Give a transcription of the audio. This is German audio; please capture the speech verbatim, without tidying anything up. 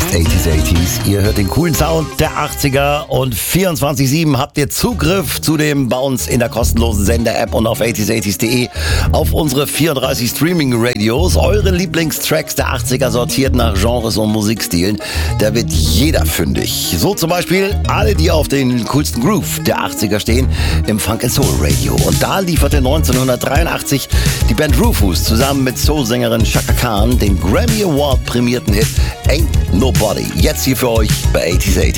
ist achtziger achtziger. Ihr hört den coolen Sound der achtziger und vierundzwanzig sieben habt ihr Zugriff zu dem bei uns in der kostenlosen Sender-App und auf achtziger achtziger punkt de auf unsere vierunddreißig Streaming-Radios. Eure Lieblingstracks der achtziger sortiert nach Genres und Musikstilen. Da wird jeder fündig. So zum Beispiel alle, die auf den coolsten Groove der achtziger stehen, im Funk and Soul Radio. Und da lieferte neunzehnhundertdreiundachtzig die Band Rufus zusammen mit Soul-Sängerin Chaka Khan den Grammy Award prämierten Hit Ain't Nobody. Jetzt hier für euch bei achtziger achtziger.